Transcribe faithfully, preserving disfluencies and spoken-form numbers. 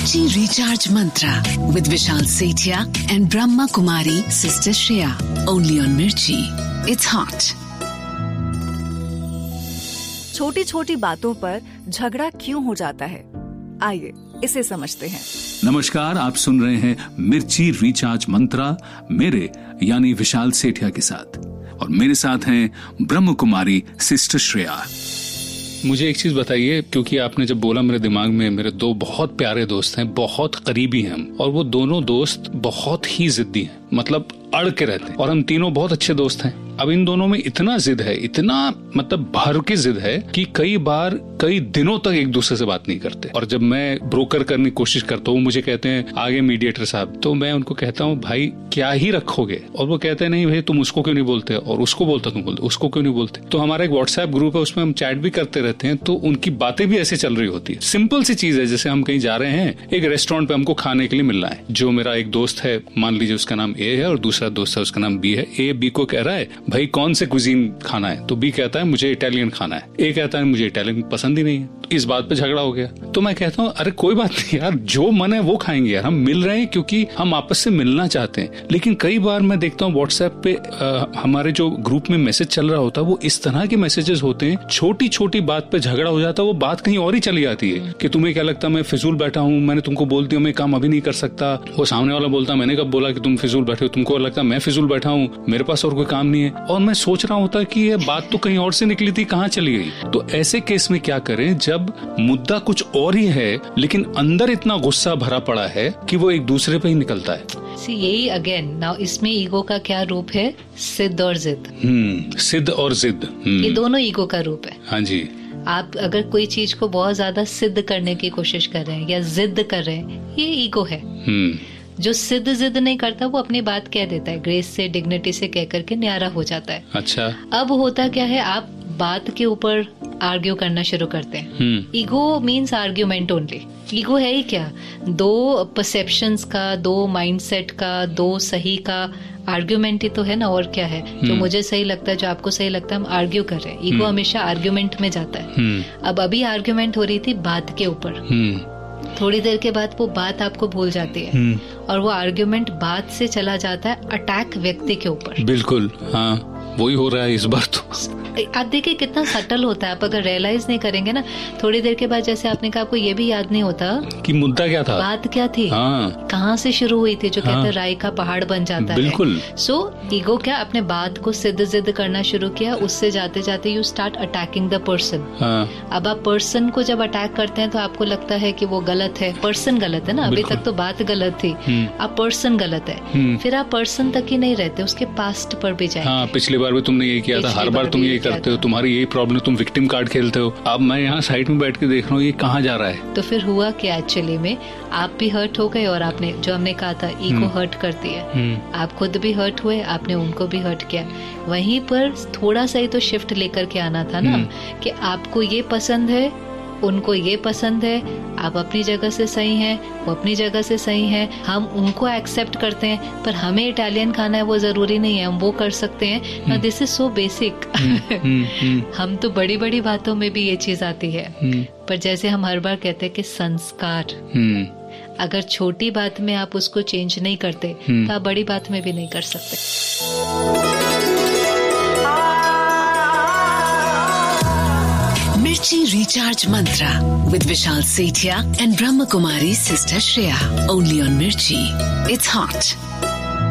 Mirchi Recharge Mantra with Vishal Sethia and Brahma Kumari Sister Shreya. Only on Mirchi. It's hot. छोटी छोटी बातों पर झगड़ा क्यों हो जाता है, आइए इसे समझते हैं। नमस्कार, आप सुन रहे हैं मिर्ची रिचार्ज मंत्रा मेरे यानी विशाल सेठिया के साथ, और मेरे साथ हैं ब्रह्म कुमारी सिस्टर श्रेया। मुझे एक चीज बताइए, क्योंकि आपने जब बोला मेरे दिमाग में, मेरे दो बहुत प्यारे दोस्त हैं, बहुत करीबी हैं हम, और वो दोनों दोस्त बहुत ही जिद्दी हैं, मतलब अड़ के रहते हैं, और हम तीनों बहुत अच्छे दोस्त हैं। अब इन दोनों में इतना जिद है, इतना मतलब भर की जिद है कि कई बार कई दिनों तक एक दूसरे से बात नहीं करते। और जब मैं ब्रोकर करने की कोशिश करता हूँ, मुझे कहते हैं आगे मीडिएटर साहब, तो मैं उनको कहता हूँ भाई क्या ही रखोगे, और वो कहते हैं नहीं भाई तुम उसको क्यों नहीं बोलते, और उसको बोलता तुम बोलते, उसको क्यों नहीं बोलते। तो हमारा एक व्हाट्सएप ग्रुप है, उसमें हम चैट भी करते रहते हैं, तो उनकी बातें भी ऐसे चल रही होती है। सिंपल सी चीज है, जैसे हम कहीं जा रहे हैं, एक रेस्टोरेंट पे हमको खाने के लिए मिलना है। जो मेरा एक दोस्त है, मान लीजिए उसका नाम ए है और दूसरा दोस्त है उसका नाम बी है। ए बी को कह रहा है भाई कौन से कुजीन खाना है, तो बी कहता है मुझे इटालियन खाना है। ए कहता है मुझे इटालियन पसंद ही नहीं है। तो इस बात पे झगड़ा हो गया। तो मैं कहता हूँ अरे कोई बात नहीं यार, जो मन है वो खाएंगे यार, हम मिल रहे हैं क्योंकि हम आपस से मिलना चाहते हैं। लेकिन कई बार मैं देखता हूँ व्हाट्सएप पे आ, हमारे जो ग्रुप में मैसेज चल रहा होता है, वो इस तरह के मैसेजेस होते हैं, छोटी छोटी बात पे झगड़ा हो जाता है, वो बात कहीं और ही चली जाती है कि तुम्हें क्या लगता है मैं फिजूल बैठा हूँ, मैंने तुमको बोल दिया मैं काम अभी नहीं कर सकता। वो सामने वाला बोलता मैंने कब बोला कि तुम फिजूल बैठे हो, तुमको लगता है मैं फिजूल बैठा हूँ, मेरे पास और कोई काम नहीं है। और मैं सोच रहा होता कि ये बात तो कहीं और से निकली थी, कहाँ चली गई। तो ऐसे केस में क्या करें जब मुद्दा कुछ और ही है लेकिन अंदर इतना गुस्सा भरा पड़ा है कि वो एक दूसरे पे ही निकलता है। See, यही अगेन नाउ इसमें ईगो का क्या रूप है, सिद्ध और जिद। हम्म सिद्ध और जिद, ये दोनों ईगो का रूप है। हाँ जी। आप अगर कोई चीज को बहुत ज्यादा सिद्ध करने की कोशिश कर रहे हैं या जिद कर रहे हैं, ये ईगो है। हम्म जो सिद्ध जिद नहीं करता वो अपनी बात कह देता है, ग्रेस से डिग्निटी से कह करके न्यारा हो जाता है। अच्छा, अब होता क्या है, आप बात के ऊपर आर्ग्यू करना शुरू करते हैं। Ego means argument only. Ego है ही क्या, दो परसेप्शंस का, दो माइंडसेट का, दो सही का आर्ग्यूमेंट ही तो है ना, और क्या है। जो मुझे सही लगता है, जो आपको सही लगता है, हम आर्ग्यू कर रहे हैं। ईगो हमेशा आर्ग्यूमेंट में जाता है। अब अभी आर्ग्यूमेंट हो रही थी बात के ऊपर, थोड़ी देर के बाद वो बात आपको भूल जाती है और वो आर्ग्यूमेंट बात से चला जाता है अटैक व्यक्ति के ऊपर। बिल्कुल, हाँ वही हो रहा है इस बार तो। आप देखिए कितना सटल होता है, आप अगर रियलाइज नहीं करेंगे ना, थोड़ी देर के बाद, जैसे आपने कहा, आपको ये भी याद नहीं होता कि मुद्दा क्या था, बात क्या थी, हाँ। कहाँ से शुरू हुई थी। जो हाँ। कहते हैं राई का पहाड़ बन जाता बिल्कुल। है। सो ईगो क्या, अपने बात को सिद्ध जिद्द करना शुरू किया, उससे जाते जाते you start attacking the person. अब आप पर्सन को जब अटैक करते हैं तो आपको लगता है कि वो गलत है, पर्सन गलत है ना, अभी तक तो बात गलत थी, अब पर्सन गलत है। फिर आप पर्सन तक ही नहीं रहते, उसके पास्ट पर भी जाएंगे। पिछली बार भी तुमने यही किया था, हर बार तुम यही करते हो, तुम्हारी यही प्रॉब्लम, तुम विक्टिम कार्ड खेलते हो। अब मैं यहाँ साइड में बैठ के देख रहा हूँ ये कहाँ जा रहा है। तो फिर हुआ क्या, एक्चुअली में आप भी हर्ट हो गए, और आपने जो हमने कहा था ईगो हर्ट करती है, आप खुद भी हर्ट हुए, आपने उनको भी हर्ट किया। वहीं पर थोड़ा सा ही तो शिफ्ट लेकर के आना था ना, कि आपको ये पसंद है, उनको ये पसंद है, आप अपनी जगह से सही हैं, वो अपनी जगह से सही हैं, हम उनको एक्सेप्ट करते हैं, पर हमें इटालियन खाना है वो जरूरी नहीं है, हम वो कर सकते हैं ना। This is so basic. हम तो बड़ी बड़ी बातों में भी ये चीज आती है, पर जैसे हम हर बार कहते हैं कि संस्कार, अगर छोटी बात में आप उसको चेंज नहीं करते तो आप बड़ी बात में भी नहीं कर सकते। Mirchi Recharge Mantra with Vishal Sethia and Brahma Kumari Sister Shreya. Only on Mirchi. It's hot.